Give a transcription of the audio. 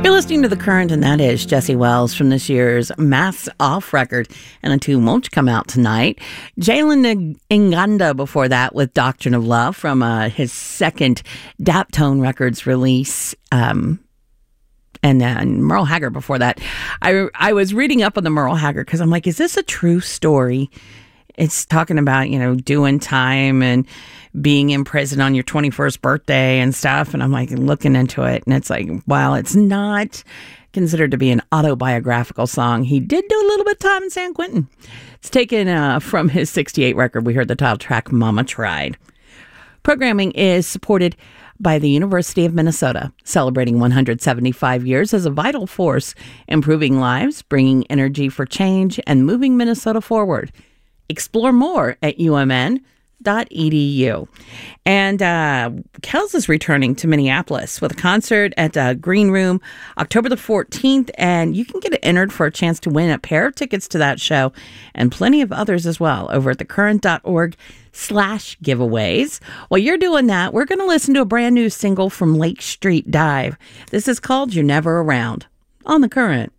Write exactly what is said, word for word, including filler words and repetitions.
You're listening to The Current, and that is Jesse Wells from this year's Masks Off record, and a tune won't come out tonight. Jalen Nganda before that with Doctrine of Love from uh, his second Daptone Records release. Um, and then Merle Haggard before that. I, I was reading up on the Merle Haggard because I'm like, is this a true story? It's talking about, you know, doing time and being in prison on your twenty-first birthday and stuff. And I'm like looking into it, and it's like, while it's not considered to be an autobiographical song, he did do a little bit of time in San Quentin. It's taken uh, from his sixty-eight record. We heard the title track, Mama Tried. Programming is supported by the University of Minnesota, celebrating one hundred seventy-five years as a vital force, improving lives, bringing energy for change, and moving Minnesota forward. Explore more at U M N dot E D U. And uh, Kels is returning to Minneapolis with a concert at uh, Green Room October the fourteenth, and you can get entered for a chance to win a pair of tickets to that show and plenty of others as well over at thecurrent.org slash giveaways. While you're doing that, we're going to listen to a brand new single from Lake Street Dive. This is called You're Never Around on The Current.